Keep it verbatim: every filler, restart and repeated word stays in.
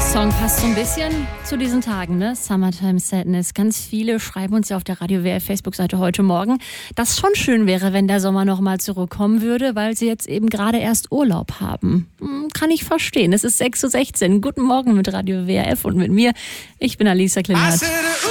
Song passt so ein bisschen zu diesen Tagen, ne? Summertime Sadness. Ganz viele schreiben uns ja auf der Radio W R Facebook-Seite heute Morgen, dass es schon schön wäre, wenn der Sommer nochmal zurückkommen würde, weil sie jetzt eben gerade erst Urlaub haben. Hm, kann ich verstehen. Es ist sechs Uhr sechzehn. Guten Morgen mit Radio W R F und mit mir. Ich bin Alisa Klinert.